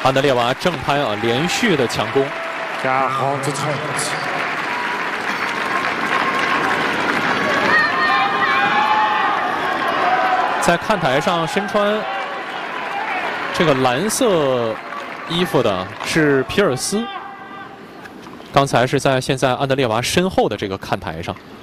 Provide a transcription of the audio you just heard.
安德烈娃正拍啊，连续的强攻。 加好之菜。 在看台上身穿这个蓝色衣服的是皮尔斯，刚才是在现在安德烈娃身后的这个看台上。